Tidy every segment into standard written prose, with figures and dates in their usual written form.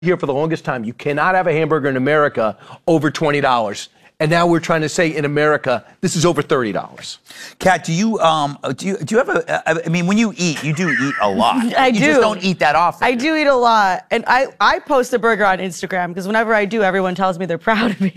Here for the longest time, you cannot have a hamburger in America over $20. And now we're trying to say in America, this is over $30. Kat, do you have I mean, when you eat, you do eat a lot. I do. You just don't eat that often. I do eat a lot. And I post a burger on Instagram because whenever I do, everyone tells me they're proud of me.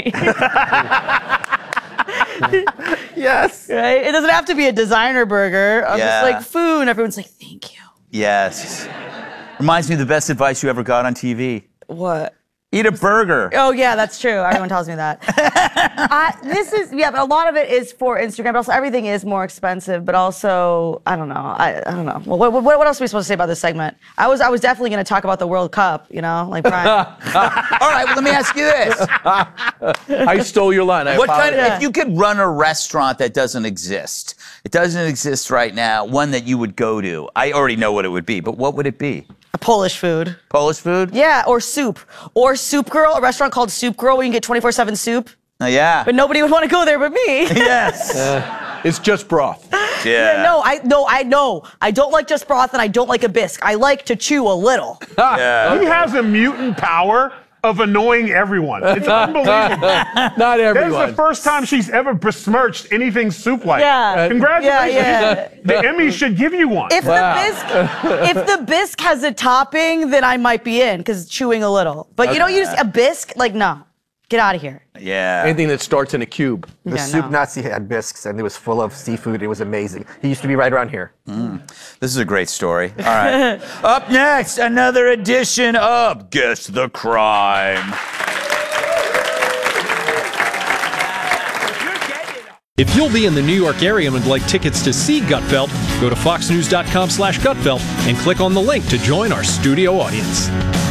Yes. Right? It doesn't have to be a designer burger. I'm just like, food, and everyone's like, thank you. Yes. Reminds me of the best advice you ever got on TV. What? Eat a burger. Oh, yeah, that's true. Everyone tells me that. But a lot of it is for Instagram, but also everything is more expensive, but also, I don't know. I don't know. Well, what else are we supposed to say about this segment? I was definitely going to talk about the World Cup, like Brian. All right, well, let me ask you this. I stole your line. If you could run a restaurant that doesn't exist, it doesn't exist right now, one that you would go to, I already know what it would be, but what would it be? Polish food. Polish food? Yeah, or soup. Or Soup Girl, a restaurant called Soup Girl where you can get 24/7 soup. Oh, yeah. But nobody would want to go there but me. Yes. It's just broth. Yeah. I don't like just broth and I don't like a bisque. I like to chew a little. Yeah. He has a mutant power of annoying everyone. It's unbelievable. Not everyone. That's the first time she's ever besmirched anything soup-like. Yeah. Congratulations. Yeah. The Emmys should give you one. If the bisque has a topping, then I might be in because chewing a little. But you don't use a bisque, no. Get out of here. Yeah. Anything that starts in a cube. The Soup Nazi had bisques, and it was full of seafood. It was amazing. He used to be right around here. This is a great story. All right. Up next, another edition of Guess the Crime. If you'll be in the New York area and would like tickets to see Gutfeld, go to foxnews.com/Gutfeld and click on the link to join our studio audience.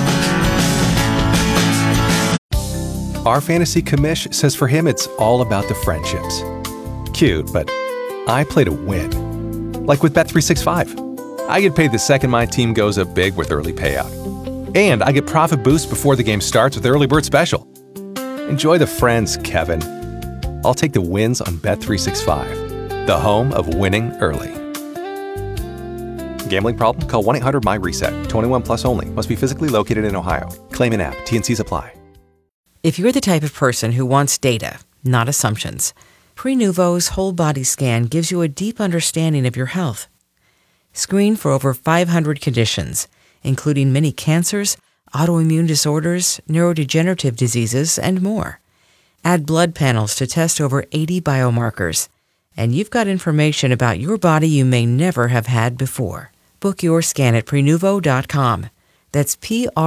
Our fantasy commish says for him it's all about the friendships. Cute, but I play to win. Like with Bet365. I get paid the second my team goes up big with early payout. And I get profit boost before the game starts with Early Bird Special. Enjoy the friends, Kevin. I'll take the wins on Bet365, the home of winning early. Gambling problem? Call 1-800-MY-RESET. 21 plus only. Must be physically located in Ohio. Claim in app. T&Cs apply. If you're the type of person who wants data, not assumptions, Prenuvo's whole body scan gives you a deep understanding of your health. Screen for over 500 conditions, including many cancers, autoimmune disorders, neurodegenerative diseases, and more. Add blood panels to test over 80 biomarkers, and you've got information about your body you may never have had before. Book your scan at Prenuvo.com. That's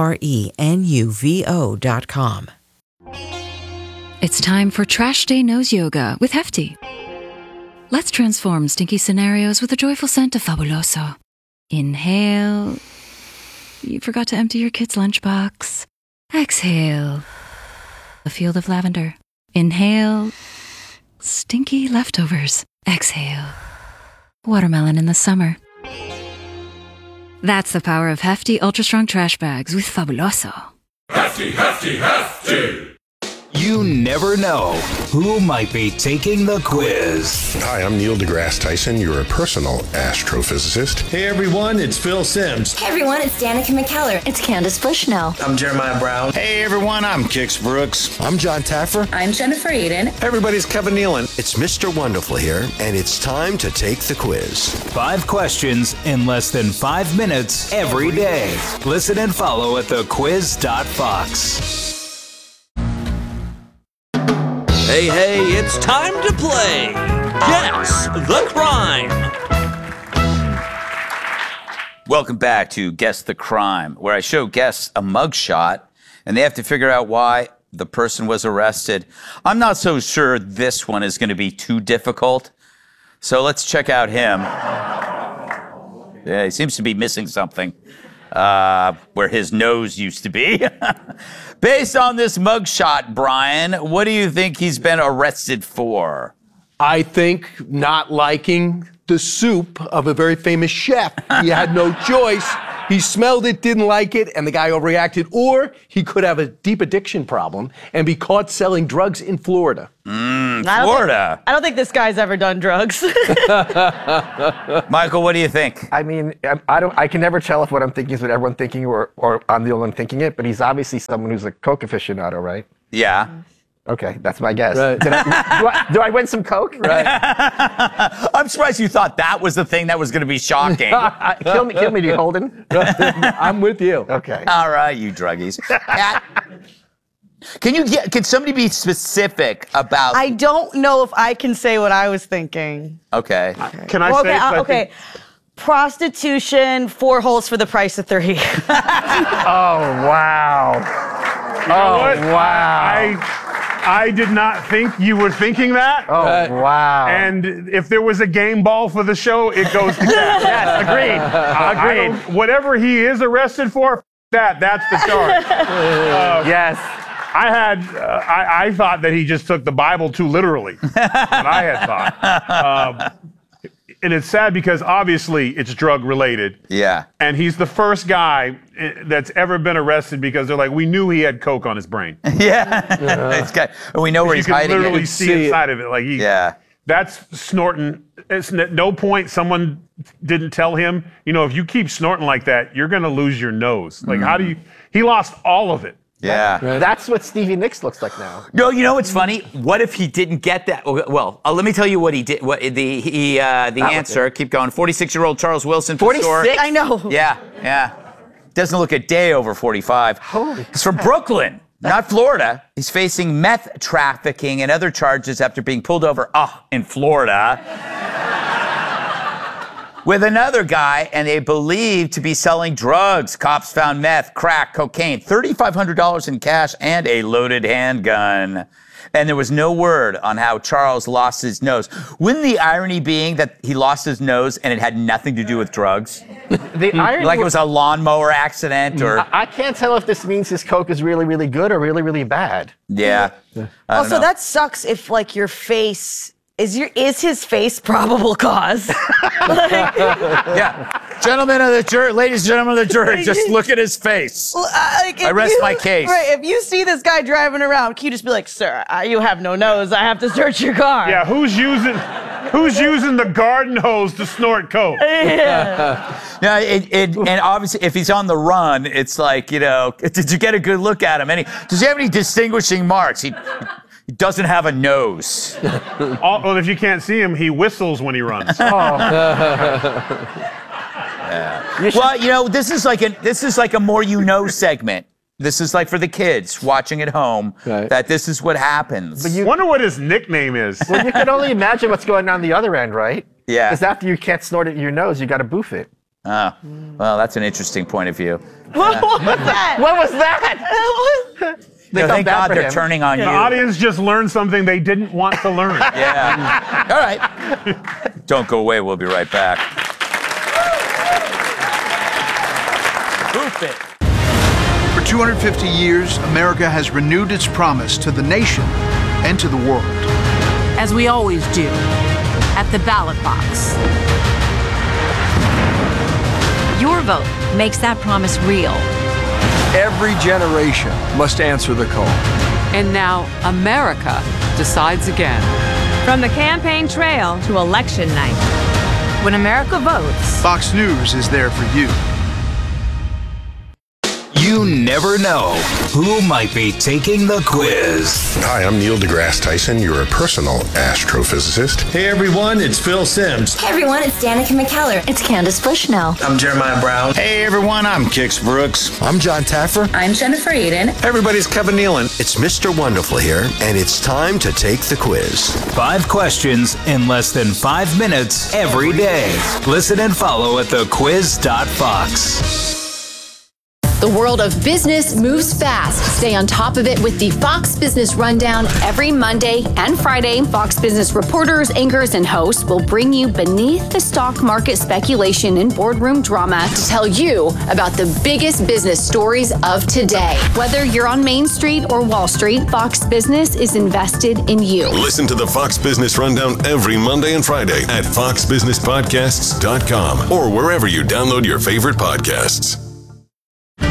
Prenuvo.com. It's time for Trash Day Nose Yoga with Hefty. Let's transform stinky scenarios with a joyful scent of Fabuloso. Inhale. You forgot to empty your kid's lunchbox. Exhale. A field of lavender. Inhale. Stinky leftovers. Exhale. Watermelon in the summer. That's the power of Hefty Ultra Strong Trash Bags with Fabuloso. Hefty, Hefty, Hefty! You never know who might be taking the quiz. Hi, I'm Neil deGrasse Tyson, your personal astrophysicist. Hey everyone, it's Phil Simms. Hey everyone, it's Danica McKellar. It's Candace Bushnell. I'm Jeremiah Brown. Hey everyone, I'm Kix Brooks. I'm John Taffer. I'm Jennifer Aiden. Hey everybody, it's Kevin Nealon. It's Mr. Wonderful here, and it's time to take the quiz. 5 questions in less than 5 minutes every day. Listen and follow at thequiz.fox. Hey, it's time to play Guess the Crime. Welcome back to Guess the Crime, where I show guests a mugshot, and they have to figure out why the person was arrested. I'm not so sure this one is going to be too difficult, so let's check out him. Yeah, he seems to be missing something where his nose used to be. Based on this mugshot, Brian, what do you think he's been arrested for? I think not liking the soup of a very famous chef. He had no choice He smelled it, didn't like it, and the guy overreacted. Or he could have a deep addiction problem and be caught selling drugs in Florida. Florida. I don't think this guy's ever done drugs. Michael, what do you think? I mean, I can never tell if what I'm thinking is what everyone's thinking or I'm the only one thinking it, but he's obviously someone who's a Coke aficionado, right? Yeah. Okay, that's my guess. Right. Do I win some Coke? Right. I'm surprised you thought that was the thing that was going to be shocking. Kill me, do you, Holden? I'm with you. Okay. All right, you druggies. Pat, can somebody be specific about? I don't know if I can say what I was thinking. Okay. Can I say? Okay. Prostitution, 4 holes for the price of 3. Oh, wow. You know what? Wow. I did not think you were thinking that. Oh, wow. And if there was a game ball for the show, it goes to that. Yes, agreed. Whatever he is arrested for, that's the charge. Yes. I thought that he just took the Bible too literally. What I had thought. And it's sad because obviously it's drug related. Yeah. And he's the first guy that's ever been arrested because they're like, we knew he had Coke on his brain. Yeah. We know where he's hiding it. You can literally see inside of it. Like that's snorting. It's at no point someone didn't tell him, if you keep snorting like that, you're going to lose your nose. Like, how do you? He lost all of it. Yeah. That's what Stevie Nicks looks like now. No, you know what's funny? What if he didn't get that? Well, let me tell you what he did. What the answer. Keep going. 46-year-old Charles Wilson. 46? I know. Yeah. Doesn't look a day over 45. He's from Brooklyn, not Florida. He's facing meth trafficking and other charges after being pulled over in Florida with another guy, and they believed to be selling drugs. Cops found meth, crack, cocaine, $3,500 in cash, and a loaded handgun. And there was no word on how Charles lost his nose. Wouldn't the irony being that he lost his nose and it had nothing to do with drugs? The irony like it was a lawnmower accident or... I can't tell if this means his Coke is really, really good or really, really bad. Yeah. Also, that sucks if, your face... Is his face probable cause? Yeah. Gentlemen of the jury, ladies and gentlemen of the jury, just look at his face. I rest my case. Right, if you see this guy driving around, can you just be like, sir, you have no nose. I have to search your car. Yeah, who's using the garden hose to snort Coke? Yeah. Yeah, and obviously, if he's on the run, it's like, did you get a good look at him? Does he have any distinguishing marks? He doesn't have a nose. Well, if you can't see him, he whistles when he runs. Yeah. Well, this is like a more segment. This is like for the kids watching at home, that this is what happens. But you wonder what his nickname is. Well, you can only imagine what's going on the other end, right? Yeah. Because after you can't snort it in your nose, you got to boof it. Oh, well, that's an interesting point of view. What was that? What was that? Thank God they're turning on you. The audience just learned something they didn't want to learn. Yeah. All right. Don't go away. We'll be right back. Boof it. For 250 years, America has renewed its promise to the nation and to the world. As we always do, at the ballot box. Your vote makes that promise real. Every generation must answer the call. And now America decides again. From the campaign trail to election night. When America votes, Fox News is there for you. You never know who might be taking the quiz. Hi, I'm Neil deGrasse Tyson, your personal astrophysicist. Hey everyone, it's Phil Simms. Hey everyone, it's Danica McKellar. It's Candace Bushnell. I'm Jeremiah Brown. Hey everyone, I'm Kix Brooks. I'm John Taffer. I'm Jennifer Aiden. Everybody's Kevin Nealon. It's Mr. Wonderful here, and it's time to take the quiz. 5 questions in less than 5 minutes every day. Listen and follow at thequiz.fox. The world of business moves fast. Stay on top of it with the Fox Business Rundown every Monday and Friday. Fox Business reporters, anchors, and hosts will bring you beneath the stock market speculation and boardroom drama to tell you about the biggest business stories of today. Whether you're on Main Street or Wall Street, Fox Business is invested in you. Listen to the Fox Business Rundown every Monday and Friday at foxbusinesspodcasts.com or wherever you download your favorite podcasts.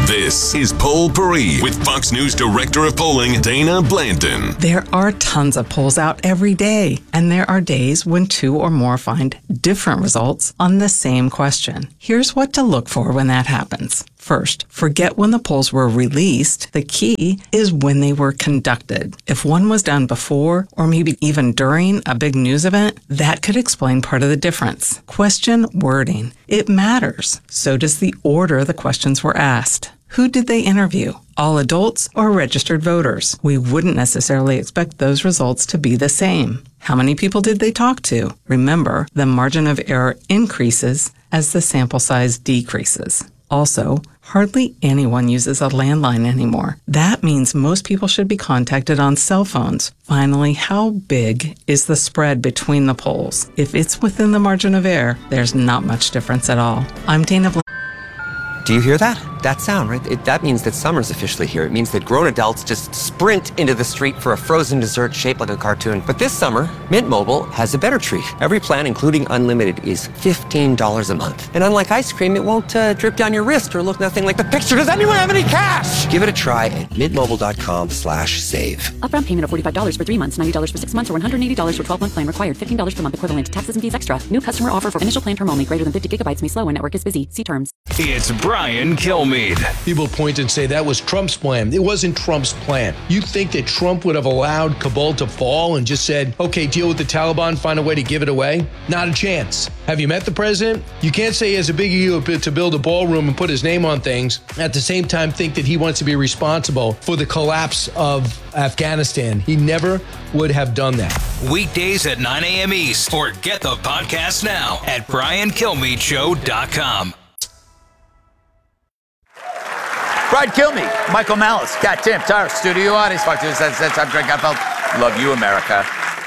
This is Poll Paris with Fox News Director of Polling, Dana Blanton. There are tons of polls out every day, and there are days when 2 or more find different results on the same question. Here's what to look for when that happens. First, forget when the polls were released. The key is when they were conducted. If one was done before or maybe even during a big news event, that could explain part of the difference. Question wording. It matters. So does the order the questions were asked. Who did they interview? All adults or registered voters? We wouldn't necessarily expect those results to be the same. How many people did they talk to? Remember, the margin of error increases as the sample size decreases. Also, hardly anyone uses a landline anymore. That means most people should be contacted on cell phones. Finally, how big is the spread between the polls? If it's within the margin of error, there's not much difference at all. I'm Dana Blanton. Do you hear that? That sound, right? That means that summer's officially here. It means that grown adults just sprint into the street for a frozen dessert shaped like a cartoon. But this summer, Mint Mobile has a better treat. Every plan, including unlimited, is $15 a month. And unlike ice cream, it won't drip down your wrist or look nothing like the picture. Does anyone have any cash? Give it a try at mintmobile.com/save. Upfront payment of $45 for 3 months, $90 for 6 months, or $180 for 12-month plan required. $15 per month equivalent to taxes and fees extra. New customer offer for initial plan term only. Greater than 50 gigabytes may slow when network is busy. See terms. It's Brian Kilmeade. People point and say that was Trump's plan. It wasn't Trump's plan. You think that Trump would have allowed Kabul to fall and just said, okay, deal with the Taliban, find a way to give it away? Not a chance. Have you met the president? You can't say he has a big ego to build a ballroom and put his name on things, at the same time think that he wants to be responsible for the collapse of Afghanistan. He never would have done that. Weekdays at 9 a.m. East, or get the podcast now at BrianKilmeadeShow.com. Brian Kilmeade, Michael Malice, Kat Timpf, our studio audience. Fox News, that's I'm Greg Gutfeld. Love you, America.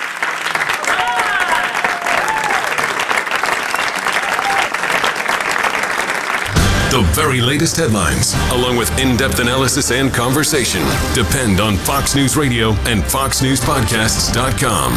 The very latest headlines, along with in-depth analysis and conversation, depend on Fox News Radio and FoxNewsPodcasts.com.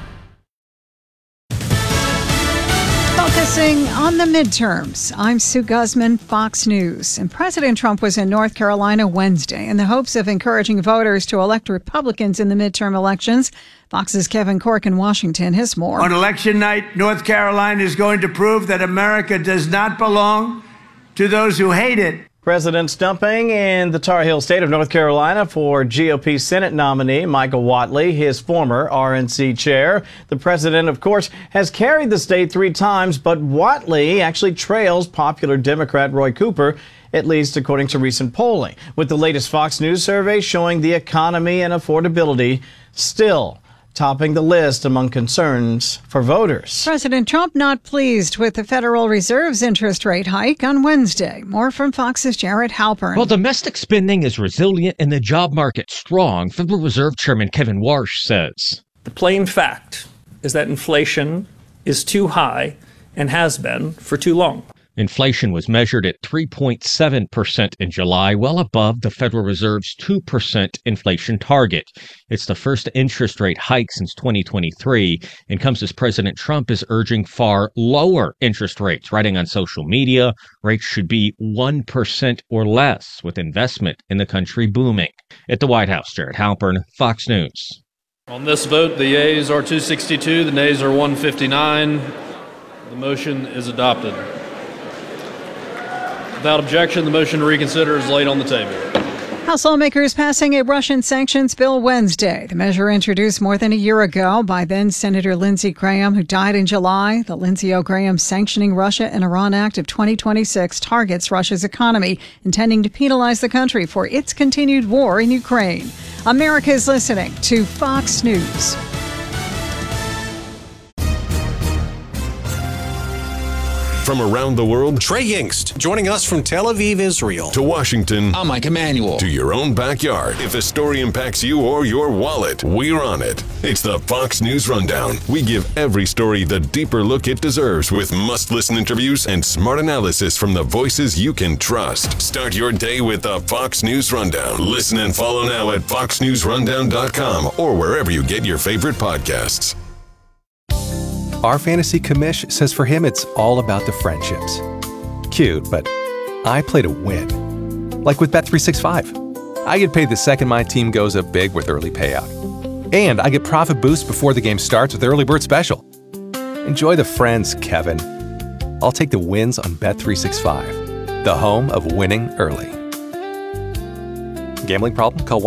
Focusing on the midterms, I'm Sue Guzman, Fox News. And President Trump was in North Carolina Wednesday in the hopes of encouraging voters to elect Republicans in the midterm elections. Fox's Kevin Corke in Washington has more. On election night, North Carolina is going to prove that America does not belong to those who hate it. President stumping in the Tar Heel state of North Carolina for GOP Senate nominee Michael Whatley, his former RNC chair. The president, of course, has carried the state 3 times, but Whatley actually trails popular Democrat Roy Cooper, at least according to recent polling, with the latest Fox News survey showing the economy and affordability still topping the list among concerns for voters. President Trump not pleased with the Federal Reserve's interest rate hike on Wednesday. More from Fox's Jared Halpern. Well, domestic spending is resilient and the job market strong, Federal Reserve Chairman Kevin Warsh says. The plain fact is that inflation is too high and has been for too long. Inflation was measured at 3.7% in July, well above the Federal Reserve's 2% inflation target. It's the first interest rate hike since 2023 and comes as President Trump is urging far lower interest rates, writing on social media rates should be 1% or less, with investment in the country booming. At the White House, Jared Halpern, Fox News. On this vote, the yeas are 262, the nays are 159. The motion is adopted. Without objection, the motion to reconsider is laid on the table. House lawmakers passing a Russian sanctions bill Wednesday. The measure introduced more than a year ago by then Senator Lindsey Graham, who died in July. The Lindsey O. Graham Sanctioning Russia and Iran Act of 2026 targets Russia's economy, intending to penalize the country for its continued war in Ukraine. America is listening to Fox News. From around the world, Trey Yingst, joining us from Tel Aviv, Israel. To Washington, I'm Mike Emanuel. To your own backyard. If a story impacts you or your wallet, we're on it. It's the Fox News Rundown. We give every story the deeper look it deserves with must-listen interviews and smart analysis from the voices you can trust. Start your day with the Fox News Rundown. Listen and follow now at foxnewsrundown.com or wherever you get your favorite podcasts. Our fantasy commish says for him it's all about the friendships. Cute, but I play to win. Like with Bet365. I get paid the second my team goes up big with early payout. And I get profit boosts before the game starts with Early Bird Special. Enjoy the friends, Kevin. I'll take the wins on Bet365, the home of winning early. Gambling problem? Call